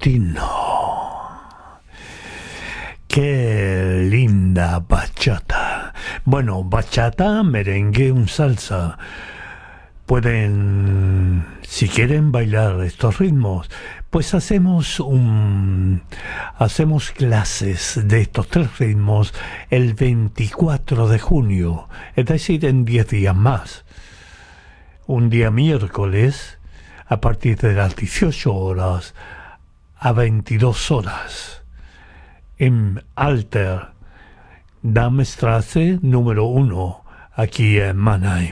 latino. Qué linda bachata. Bueno, bachata, merengue, un salsa. Pueden, si quieren bailar estos ritmos, pues hacemos clases de estos tres ritmos el 24 de junio, es decir, en 10 días más. Un día miércoles, a partir de las 18 horas a 22 horas, en Alter, Darmstraße número 1, aquí en Mannheim.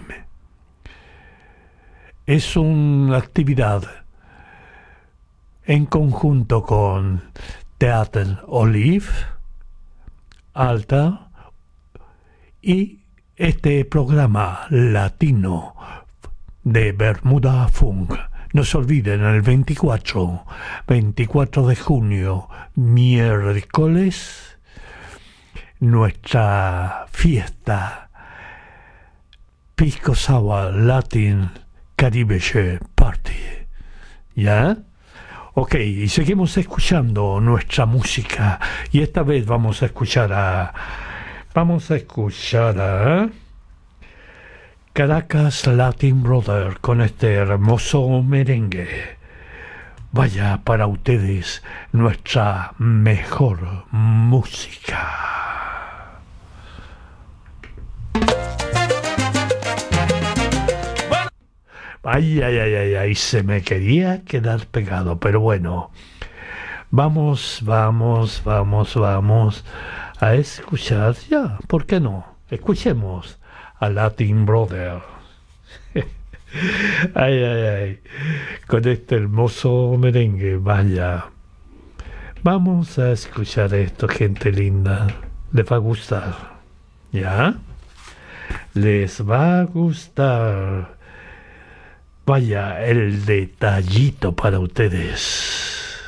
Es una actividad en conjunto con Theater Olive, Alta y este programa latino de Bermuda Funk. No se olviden, el 24 de junio, miércoles, nuestra fiesta Pisco Sour Latin Caribe Party. ¿Ya? Ok, y seguimos escuchando nuestra música. Y esta vez vamos a escuchar a Caracas Latin Brother con este hermoso merengue. Vaya para ustedes nuestra mejor música. Ay, se me quería quedar pegado, pero bueno, vamos a escuchar, ya, ¿por qué no? Escuchemos a Latin Brother. Ay, con este hermoso merengue, vaya. Vamos a escuchar esto, gente linda. Les va a gustar, ¿ya? Les va a gustar. Vaya, el detallito para ustedes.